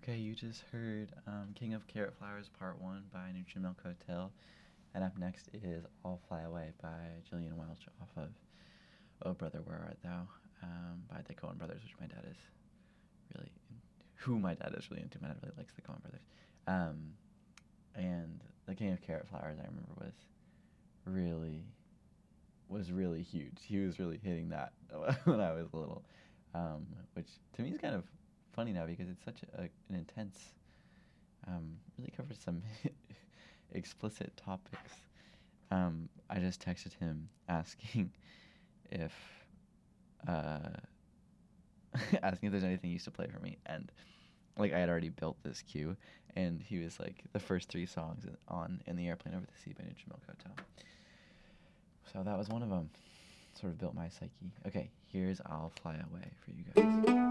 Okay, you just heard King of Carrot Flowers Part 1 by Nutrient Milk Hotel. And up next is I'll Fly Away by Jillian Welch off of Oh Brother, Where Art Thou by the Coen Brothers, which my dad is really who my dad is really into. My dad really likes the Coen Brothers. And the King of Carrot Flowers, I remember, was really huge. He was really hitting that when I was little, which to me is kind of funny now because it's such an intense, really covers some explicit topics. I just texted him asking if asking if there's anything he used to play for me, and like I had already built this cue, and he was like the first 3 songs on In the Airplane Over the Sea by Nutrient Milk Hotel. So that was one of them. Sort of built my psyche. Okay, here's I'll Fly Away for you guys.